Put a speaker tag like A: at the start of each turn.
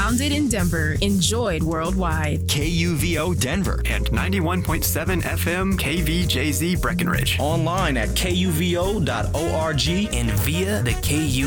A: Founded in Denver, enjoyed worldwide.
B: KUVO Denver
C: and 91.7 FM KVJZ Breckenridge.
D: Online at kuvo.org and via the KU